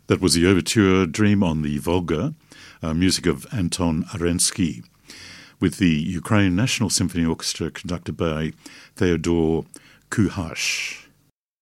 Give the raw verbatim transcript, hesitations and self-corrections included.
That was the overture Dream on the Volga, uh, music of Anton Arensky, with the Ukraine National Symphony Orchestra conducted by Theodore Kuhash.